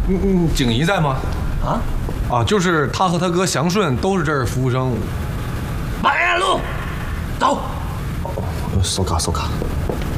景怡在吗？就是他和他哥祥顺都是这儿服务生。 马延路，走。 搜卡。